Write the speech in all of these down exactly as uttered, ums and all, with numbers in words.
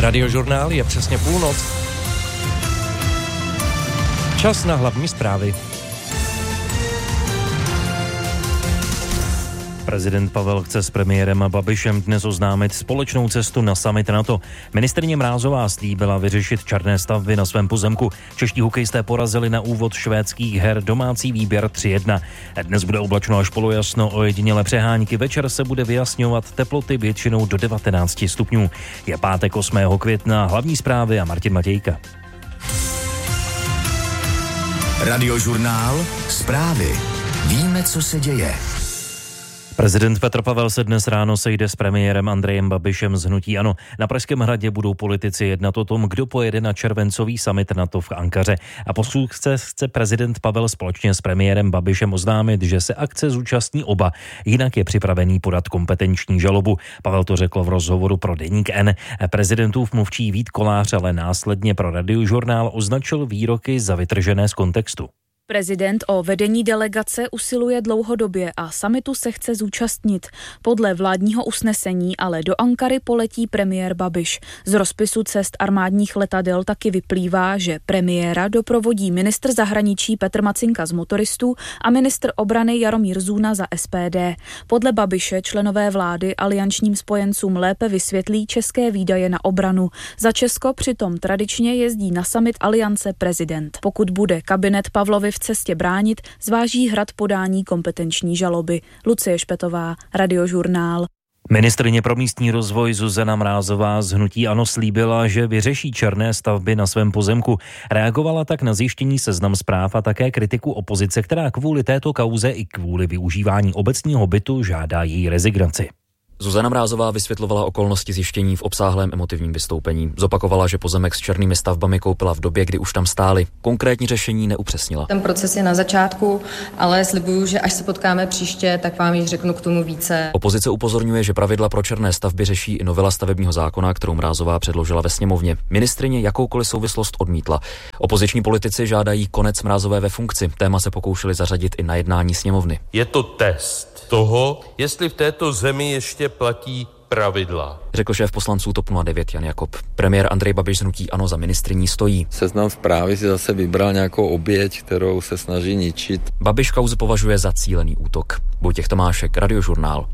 Radiožurnál je přesně půlnoc. Čas na hlavní zprávy. Prezident Pavel chce s premiérem Babišem dnes oznámit společnou cestu na summit NATO. Ministryně Mrázová slíbila vyřešit černé stavby na svém pozemku. Čeští hokejisté porazili na úvod švédských her domácí výběr tři jedna. Dnes bude oblačno až polojasno, ojedinělé přehánky. Večer se bude vyjasňovat, teploty většinou do devatenáct stupňů. Je pátek osmého května, hlavní zprávy a Martin Matějka. Radiožurnál, zprávy. Víme, co se děje. Prezident Petr Pavel se dnes ráno sejde s premiérem Andrejem Babišem z hnutí ANO. Na Pražském hradě budou politici jednat o tom, kdo pojede na červencový summit NATO v Ankaře. A po schůzce chce prezident Pavel společně s premiérem Babišem oznámit, že se akce zúčastní oba. Jinak je připravený podat kompetenční žalobu. Pavel to řekl v rozhovoru pro Deník N. Prezidentův mluvčí Vít Kolář ale následně pro Radiožurnál označil výroky za vytržené z kontextu. Prezident o vedení delegace usiluje dlouhodobě a summitu se chce zúčastnit. Podle vládního usnesení ale do Ankary poletí premiér Babiš. Z rozpisu cest armádních letadel taky vyplývá, že premiéra doprovodí ministr zahraničí Petr Macinka z Motoristů a ministr obrany Jaromír Zůna za S P D. Podle Babiše členové vlády aliančním spojencům lépe vysvětlí české výdaje na obranu. Za Česko přitom tradičně jezdí na summit aliance prezident. Pokud bude kabinet Pavlovi v cestě bránit, zváží Hrad podání kompetenční žaloby. Lucie Špetová, Radiožurnál. Ministryně pro místní rozvoj Zuzana Mrázová z hnutí ANO slíbila, že vyřeší černé stavby na svém pozemku. Reagovala tak na zjištění Seznam Zpráv a také kritiku opozice, která kvůli této kauze i kvůli využívání obecního bytu žádá její rezignaci. Zuzana Mrázová vysvětlovala okolnosti zjištění v obsáhlém emotivním vystoupení. Zopakovala, že pozemek s černými stavbami koupila v době, kdy už tam stály. Konkrétní řešení neupřesnila. Ten proces je na začátku, ale slibuju, že až se potkáme příště, tak vám již řeknu k tomu více. Opozice upozorňuje, že pravidla pro černé stavby řeší i novela stavebního zákona, kterou Mrázová předložila ve sněmovně. Ministryně jakoukoliv souvislost odmítla. Opoziční politici žádají konec Mrázové ve funkci. Téma se pokoušeli zařadit i na jednání sněmovny. Je to test toho, jestli v této zemi ještě platí pravidla, řekl šéf poslanců TOP nula devět Jan Jakob. Premiér Andrej Babiš z hnutí ANO za ministryní stojí. Seznam Zprávy si zase vybral nějakou oběť, kterou se snaží ničit. Babiš kauzu považuje za cílený útok. Vojtěch Tomášek, Radiožurnál.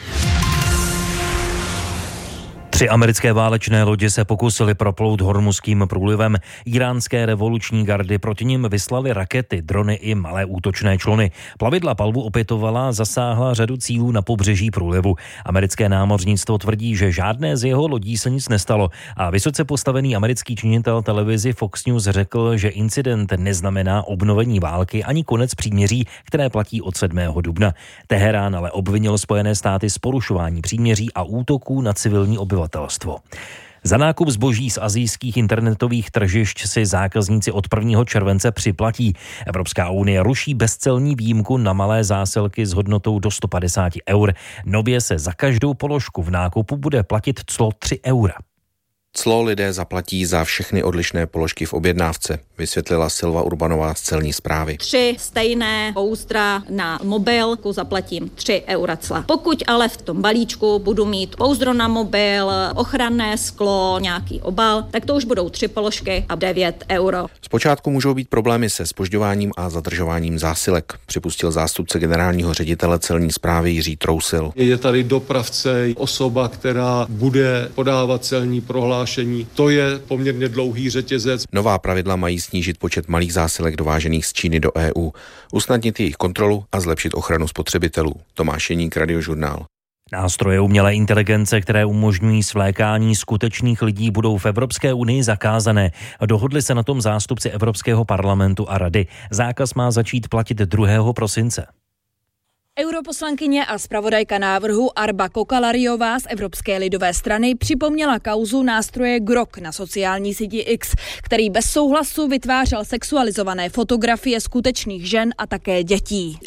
Tři americké válečné lodě se pokusily proplout Hormuzským průlivem. Iránské revoluční gardy proti nim vyslali rakety, drony i malé útočné čluny. Plavidla palbu opětovala, zasáhla řadu cílů na pobřeží průlivu. Americké námořnictvo tvrdí, že žádné z jeho lodí se nic nestalo a vysoce postavený americký činitel televizi Fox News řekl, že incident neznamená obnovení války ani konec příměří, které platí od sedmého dubna. Teherán ale obvinil Spojené státy z porušování příměří a útoků na civilní obyvatelstvo. Za nákup zboží z asijských internetových tržišť si zákazníci od prvního července připlatí. Evropská unie ruší bezcelní výjimku na malé zásilky s hodnotou do sto padesát eur. Nově se za každou položku v nákupu bude platit clo tři eura. Clo lidé zaplatí za všechny odlišné položky v objednávce, vysvětlila Silva Urbanová z celní správy. Tři stejné pouzdra na mobilku zaplatím tři eura cla. Pokud ale v tom balíčku budu mít pouzdro na mobil, ochranné sklo, nějaký obal, tak to už budou tři položky a devět euro. Zpočátku můžou být problémy se zpožďováním a zadržováním zásilek, připustil zástupce generálního ředitele celní správy Jiří Trousil. Je tady dopravce, osoba, která bude podávat celní prohlášení. To je poměrně dlouhý řetězec. Nová pravidla mají snížit počet malých zásilek dovážených z Číny do E U, usnadnit jejich kontrolu a zlepšit ochranu spotřebitelů. Tomáš Jeník, Radiožurnál. Nástroje umělé inteligence, které umožňují svlékání skutečných lidí, budou v Evropské unii zakázané. Dohodli se na tom zástupci Evropského parlamentu a rady. Zákaz má začít platit druhého prosince. Europoslankyně a zpravodajka návrhu Arba Kokalariová z Evropské lidové strany připomněla kauzu nástroje Grok na sociální síti X, který bez souhlasu vytvářel sexualizované fotografie skutečných žen a také dětí.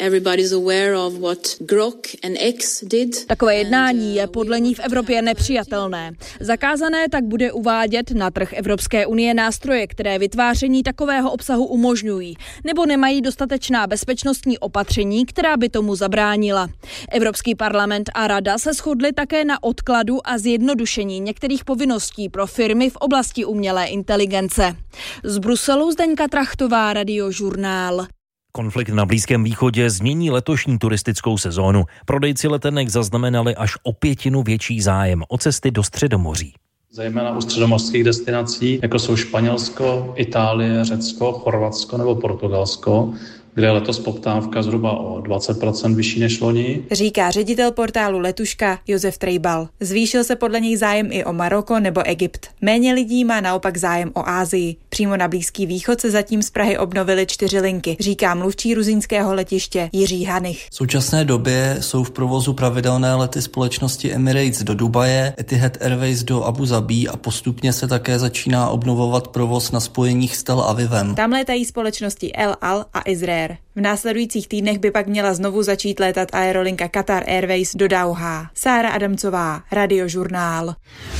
Takové jednání je podle ní v Evropě nepřijatelné. Zakázané tak bude uvádět na trh Evropské unie nástroje, které vytváření takového obsahu umožňují, nebo nemají dostatečná bezpečnostní opatření, která by tomu zabránila. zabránila. Evropský parlament a rada se shodly také na odkladu a zjednodušení některých povinností pro firmy v oblasti umělé inteligence. Z Bruselu Zdeňka Trachtová, Radiožurnál. Konflikt na Blízkém východě změní letošní turistickou sezónu. Prodejci letenek zaznamenali až o pětinu větší zájem o cesty do Středomoří. Zejména u středomořských destinací, jako jsou Španělsko, Itálie, Řecko, Chorvatsko nebo Portugalsko, kde je letos poptávka zhruba o dvacet procent vyšší než loni. Říká ředitel portálu Letuška Josef Trejbal. Zvýšil se podle něj zájem i o Maroko nebo Egypt. Méně lidí má naopak zájem o Asii. Přímo na Blízký východ se zatím z Prahy obnovily čtyři linky, říká mluvčí ruzyňského letiště Jiří Hanich. V současné době jsou v provozu pravidelné lety společnosti Emirates do Dubaje, Etihad Airways do Abu Zabí a postupně se také začíná obnovovat provoz na spojeních s Tel Avivem. Tam létají společnosti El Al a Izrael. V následujících týdnech by pak měla znovu začít létat aerolinka Qatar Airways do Dauhá. Sára Adamcová, Radiožurnál.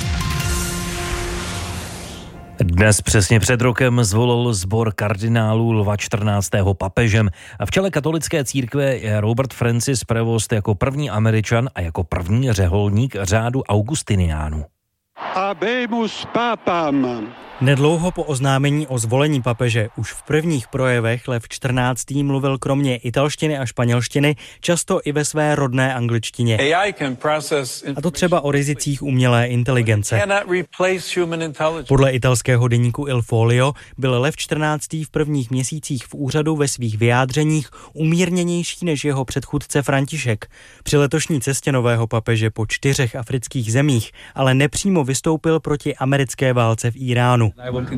Dnes přesně před rokem zvolil sbor kardinálů Lva čtrnáctého papežem a v čele katolické církve je Robert Francis Prevost jako první Američan a jako první řeholník řádu Augustiniánů. Habemus papam. Nedlouho po oznámení o zvolení papeže už v prvních projevech Lev čtrnáctý mluvil kromě italštiny a španělštiny často i ve své rodné angličtině. A to třeba o rizicích umělé inteligence. Podle italského deníku Il Foglio byl Lev čtrnáctý v prvních měsících v úřadu ve svých vyjádřeních umírněnější než jeho předchůdce František. Při letošní cestě nového papeže po čtyřech afrických zemích ale nepřímo vystoupil proti americké válce v Iránu.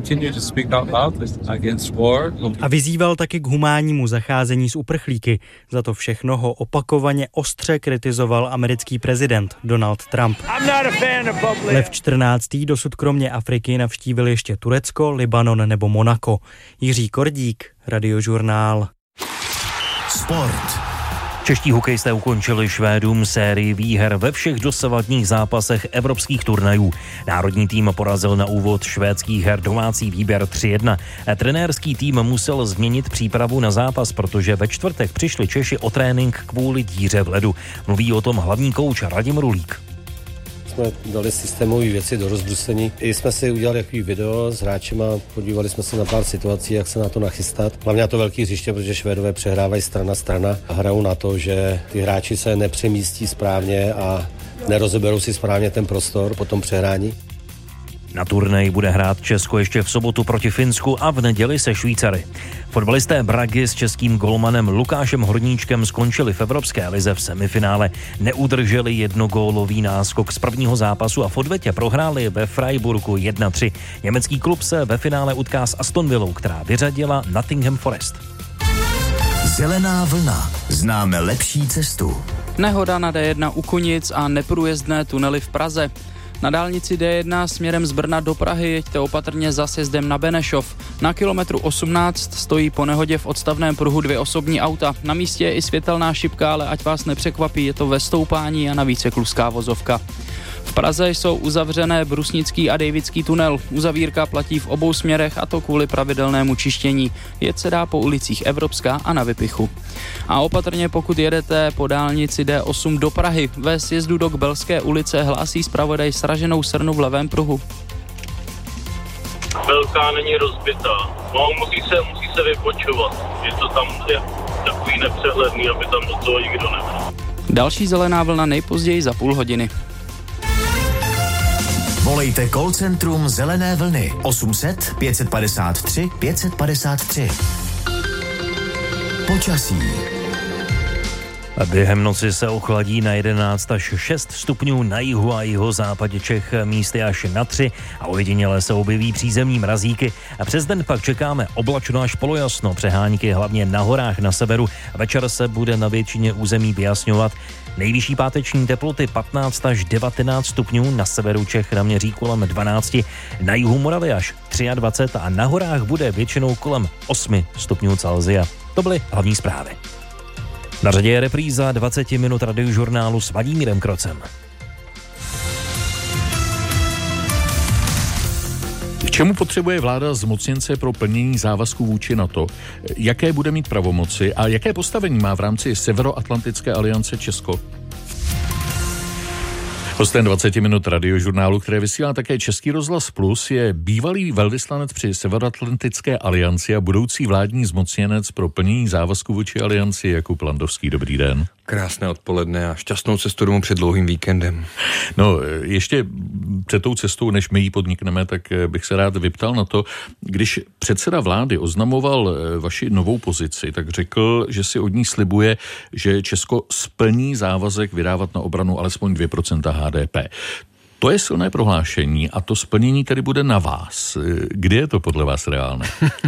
A vyzýval taky k humánnímu zacházení s uprchlíky. Za to všechno ho opakovaně ostře kritizoval americký prezident Donald Trump. Lev čtrnáctý dosud kromě Afriky navštívil ještě Turecko, Libanon nebo Monako. Jiří Kordík, Radiožurnál. Sport. Čeští hokejisté ukončili Švédům sérii výher ve všech dosavadních zápasech evropských turnajů. Národní tým porazil na úvod švédských her domácí výběr tři jedna. Trenérský tým musel změnit přípravu na zápas, protože ve čtvrtek přišli Češi o trénink kvůli díře v ledu. Mluví o tom hlavní kouč Radim Rulík. Jsme dali systémové věci do rozbrusení. I jsme si udělali takový video s hráčima, podívali jsme se na pár situací, jak se na to nachystat. Hlavně na to velký hřiště, protože Švédové přehrávají strana strana a hrajou na to, že ty hráči se nepřemístí správně a nerozeberou si správně ten prostor po tom přehrání. Na turnej bude hrát Česko ještě v sobotu proti Finsku a v neděli se Švýcary. Fotbalisté Bragy s českým golmanem Lukášem Horníčkem skončili v Evropské lize v semifinále. Neudrželi jednogólový náskok z prvního zápasu a v odvetě prohráli ve Freiburgu jedna tři. Německý klub se ve finále utká s Aston Villou, která vyřadila Nottingham Forest. Zelená vlna. Známe lepší cestu. Nehoda na D jedna u Kunic a neprůjezdné tunely v Praze. Na dálnici D jedna směrem z Brna do Prahy jeďte opatrně za sjezdem na Benešov. Na kilometru osmnáct stojí po nehodě v odstavném pruhu dvě osobní auta. Na místě je i světelná šipka, ale ať vás nepřekvapí, je to ve stoupání a navíc je kluská vozovka. V Praze jsou uzavřené Brusnický a Dejvický tunel. Uzavírka platí v obou směrech a to kvůli pravidelnému čištění. Jet se dá po ulicích Evropská a na Vypichu. A opatrně, pokud jedete po dálnici D osm do Prahy, ve sjezdu do Kbelské ulice hlásí zpravodaj sraženou srnu v levém pruhu. Velká není rozbitá. No, musí se, musí se vypočovat. Je to tam je takový nepřehledný, aby tam do toho nikdo nebyl. Další zelená vlna nejpozději za půl hodiny. Volejte call centrum Zelené vlny osm set pět padesát tři pět padesát tři. Počasí. Během noci se ochladí na jedenáct až šest stupňů na jihu a jihozápadě Čech, místy až na tři a ojediněle se objeví přízemní mrazíky. A přes den pak čekáme oblačno až polojasno, přehánky hlavně na horách na severu. Večer se bude na většině území vyjasňovat. Nejvyšší páteční teploty patnáct až devatenáct stupňů, na severu Čech naměří kolem dvanáct, na jihu Moravy až dvacet tři a na horách bude většinou kolem osm stupňů Celsia. To byly hlavní zprávy. Na řadě je repríza dvacet minut Radiožurnálu s Vladimírem Krocem. čemu potřebuje vláda zmocněnce pro plnění závazků vůči NATO? Jaké bude mít pravomoci a jaké postavení má v rámci Severoatlantické aliance Česko? Hostem dvacet minut radiožurnálu, které vysílá také Český rozhlas Plus, je bývalý velvyslanec při Severoatlantické alianci a budoucí vládní zmocněnec pro plnění závazků vůči alianci Jakub Landovský. Dobrý den. Krásné odpoledne a šťastnou cestu domů před dlouhým víkendem. No, ještě před tou cestou, než my ji podnikneme, tak bych se rád vyptal na to, když předseda vlády oznamoval vaši novou pozici, tak řekl, že si od ní slibuje, že Česko splní závazek vydávat na obranu alespoň dvě procenta H D P. To je silné prohlášení a to splnění tedy bude na vás. Kdy je to podle vás reálné?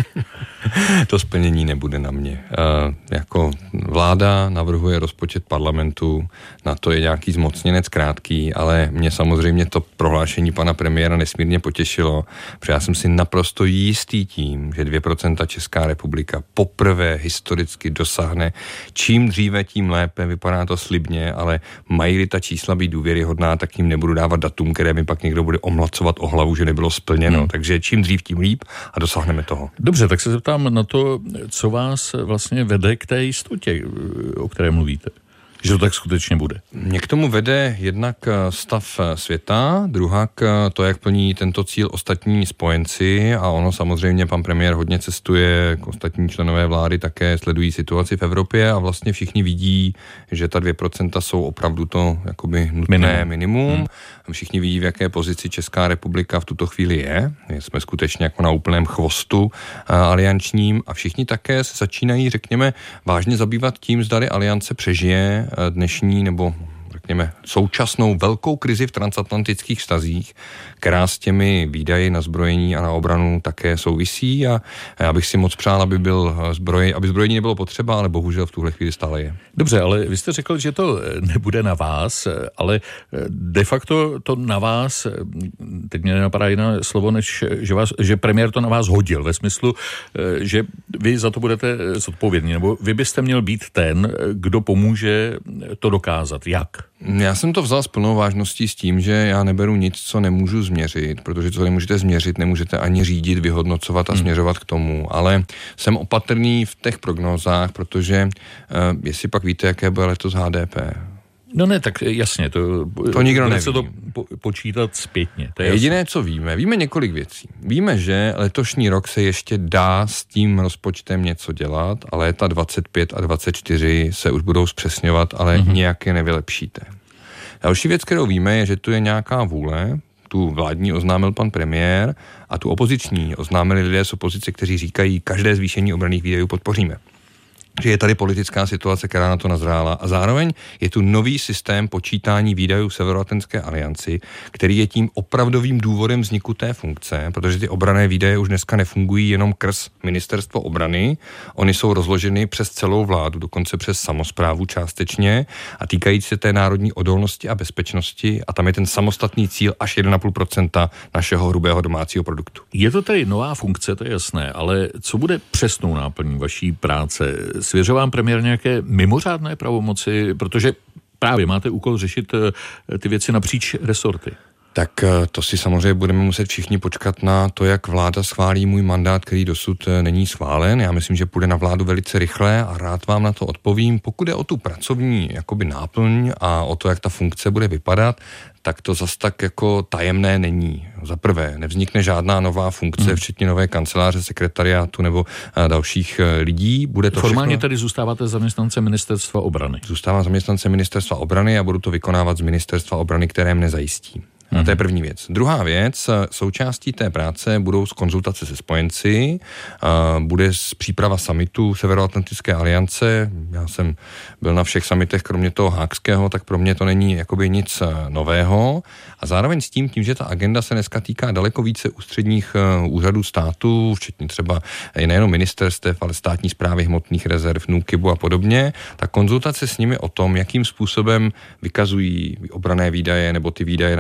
To splnění nebude na mě. E, jako vláda navrhuje rozpočet parlamentu, na to je nějaký zmocněnec krátký, ale mě samozřejmě to prohlášení pana premiéra nesmírně potěšilo, protože já jsem si naprosto jistý tím, že dvě procenta Česká republika poprvé historicky dosáhne. Čím dříve, tím lépe, vypadá to slibně, ale mají-li ta čísla být důvěryhodná, tak jim nebudu dávat datum, které mi pak někdo bude omlacovat o hlavu, že nebylo splněno. Hmm. Takže čím dřív, tím líp a dosáhneme toho. Dobře, tak se zeptám na to, co vás vlastně vede k té jistotě, o které mluvíte. Že to tak skutečně bude. Mě k tomu vede jednak stav světa, druhak to, jak plní tento cíl ostatní spojenci a ono samozřejmě, pan premiér hodně cestuje, ostatní členové vlády také sledují situaci v Evropě a vlastně všichni vidí, že ta dvě procenta jsou opravdu to jakoby nutné minimum. minimum. Hmm. Všichni vidí, v jaké pozici Česká republika v tuto chvíli je. Jsme skutečně jako na úplném chvostu aliančním a všichni také se začínají, řekněme, vážně zabývat tím, zdali aliance přežije dnešní nebo řekněme současnou velkou krizi v transatlantických vztazích, která s těmi výdaji na zbrojení a na obranu také souvisí a já bych si moc přál, aby byl zbroj, aby zbrojení nebylo potřeba, ale bohužel v tuhle chvíli stále je. Dobře, ale vy jste řekl, že to nebude na vás, ale de facto to na vás, teď mě nenapadá jiné slovo, než že, vás, že premiér to na vás hodil, ve smyslu, že vy za to budete zodpovědní, nebo vy byste měl být ten, kdo pomůže to dokázat. Jak? Já jsem to vzal s plnou vážností s tím, že já neberu nic, co nemůžu změřit, protože co nemůžete změřit, nemůžete ani řídit, vyhodnocovat a hmm. směřovat k tomu, ale jsem opatrný v těch prognózách, protože uh, jestli pak víte, jaké bude letos H D P. No ne, tak jasně, to, to nikdo neví. Se to po, počítat zpětně. To je Jediné, jasně. co víme, víme několik věcí. Víme, že letošní rok se ještě dá s tím rozpočtem něco dělat, ale léta dvacet pět a dvacet čtyři se už budou zpřesňovat, ale mm-hmm. nějak je nevylepšíte. Další věc, kterou víme, je, že tu je nějaká vůle, tu vládní oznámil pan premiér a tu opoziční oznámili lidé z opozice, kteří říkají, každé zvýšení obranných výdajů podpoříme. Že je tady politická situace, která na to nazrála a zároveň je tu nový systém počítání výdajů Severoatlantické alianci, který je tím opravdovým důvodem vzniku té funkce, protože ty obranné výdaje už dneska nefungují jenom krz ministerstvo obrany, oni jsou rozloženy přes celou vládu, dokonce přes samosprávu částečně a týkají se té národní odolnosti a bezpečnosti a tam je ten samostatný cíl až jedna celá pět procenta našeho hrubého domácího produktu. Je to tedy nová funkce, to je jasné, ale co bude přesnou náplní vaší práce? Svěřil vám premiér nějaké mimořádné pravomoci, protože právě máte úkol řešit ty věci napříč resorty. Tak to si samozřejmě budeme muset všichni počkat na to, jak vláda schválí můj mandát, který dosud není schválen. Já myslím, že půjde na vládu velice rychle a rád vám na to odpovím. Pokud je o tu pracovní jakoby náplň a o to, jak ta funkce bude vypadat, tak to zas tak jako tajemné není. Za prvé, nevznikne žádná nová funkce, hmm. včetně nové kanceláře, sekretariátu nebo dalších lidí. Bude to formálně všechno... tady zůstáváte zaměstnance ministerstva obrany. Zůstávám zaměstnance ministerstva obrany a budu to vykonávat z ministerstva obrany, které mne zajistí. A to je první věc. Druhá věc, součástí té práce budou konzultace se spojenci, bude příprava summitu Severoatlantické aliance. Já jsem byl na všech summitech, kromě toho hákského, tak pro mě to není jakoby nic nového. A zároveň s tím, tím, že ta agenda se dneska týká daleko více ústředních úřadů státu, včetně třeba nejenom ministerstev, ale státní správy hmotných rezerv, NÚKIBu a podobně, tak konzultace s nimi o tom, jakým způsobem vykazují obranné výdaje nebo ty výdaje na odolnost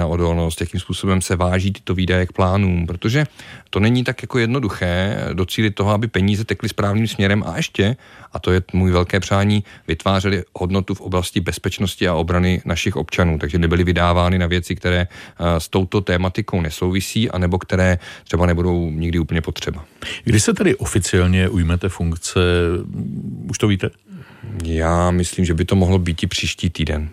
bezpečnost, jakým způsobem se váží tyto výdaje k plánům, protože to není tak jako jednoduché docílit toho, aby peníze tekly správným směrem a ještě, a to je můj velké přání, vytvářely hodnotu v oblasti bezpečnosti a obrany našich občanů, takže nebyly vydávány na věci, které s touto tématikou nesouvisí, anebo které třeba nebudou nikdy úplně potřeba. Kdy se tedy oficiálně ujmete funkce, už to víte? Já myslím, že by to mohlo být i příští týden.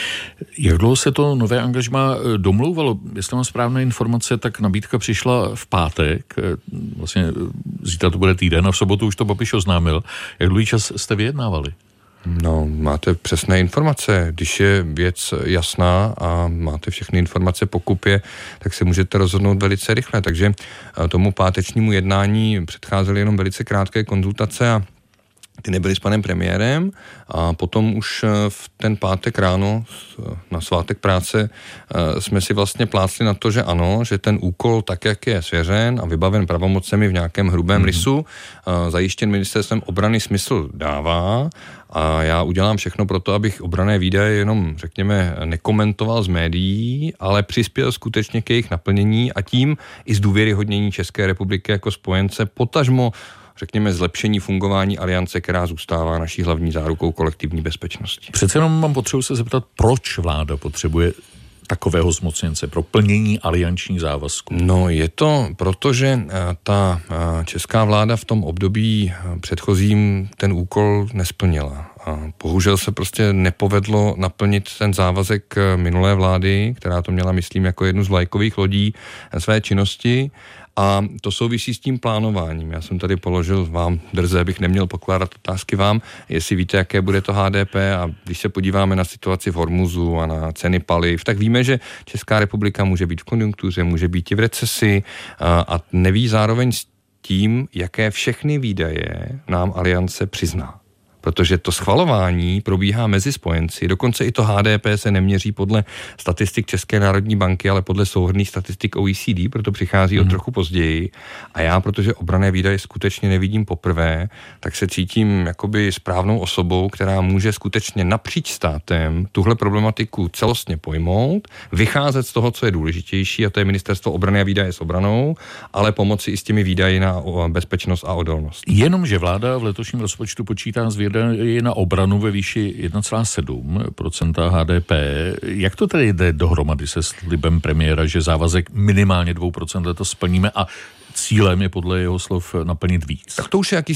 Jak dlouho se to nové angažmá domlouvalo? Jestli mám správné informace, tak nabídka přišla v pátek, vlastně zítra to bude týden a v sobotu už to Babiš oznámil. Jak dlouhý čas jste vyjednávali? No, máte přesné informace. Když je věc jasná a máte všechny informace po kupě, tak se můžete rozhodnout velice rychle. Takže tomu pátečnímu jednání předcházely jenom velice krátké konzultace a ty nebyly s panem premiérem a potom už v ten pátek ráno na svátek práce jsme si vlastně plácli na to, že ano, že ten úkol tak, jak je svěřen a vybaven pravomocemi v nějakém hrubém mm-hmm. rysu, zajištěn ministerstvem obrany smysl dává a já udělám všechno pro to, abych obranné výdaje jenom, řekněme, nekomentoval z médií, ale přispěl skutečně k jejich naplnění a tím i zdůvěryhodnění České republiky jako spojence, potažmo řekněme, zlepšení fungování aliance, která zůstává naší hlavní zárukou kolektivní bezpečnosti. Přece jenom mám potřebu se zeptat, proč vláda potřebuje takového zmocněnce pro plnění aliančních závazků? No je to, protože ta česká vláda v tom období předchozím ten úkol nesplnila. A bohužel se prostě nepovedlo naplnit ten závazek minulé vlády, která to měla, myslím, jako jednu z vlajkových lodí své činnosti. A to souvisí s tím plánováním. Já jsem tady položil vám, drze bych neměl pokládat otázky vám, jestli víte, jaké bude to H D P a když se podíváme na situaci v Hormuzu a na ceny paliv, tak víme, že Česká republika může být v konjunktuře, může být i v recesi a, a neví zároveň s tím, jaké všechny výdaje nám aliance přizná. Protože to schvalování probíhá mezi spojenci, dokonce i to H D P se neměří podle statistik České národní banky, ale podle souhrnných statistik O E C D, proto přichází hmm. o trochu později. A já, protože obranné výdaje skutečně nevidím poprvé, tak se cítím jakoby správnou osobou, která může skutečně napříč státem tuhle problematiku celostně pojmout, vycházet z toho, co je důležitější, a to je ministerstvo obrany a výdaje s obranou, ale pomoci i s těmi výdaji na bezpečnost a odolnost. Jenomže vláda v letošním rozpočtu počítá s je na obranu ve výši jedna celá sedm procenta H D P. Jak to tedy jde dohromady se slibem premiéra, že závazek minimálně dvě procenta to splníme a cílem je podle jeho slov naplnit víc? Tak to už je jaký